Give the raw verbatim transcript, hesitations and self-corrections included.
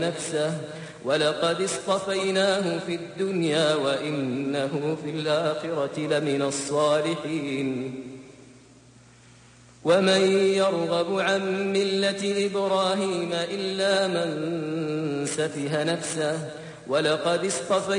نفسه ولقد اصطفيناه في الدنيا وإنه في الآخرة لمن الصالحين ومن يرغب عن ملة إبراهيم إلا من سفه نفسه ولقد اصطفيناه